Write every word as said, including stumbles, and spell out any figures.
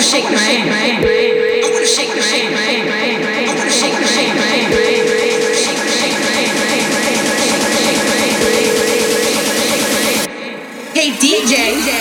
shake my hand. I wanna shake my hand. I wanna shake my hand. Hey D J.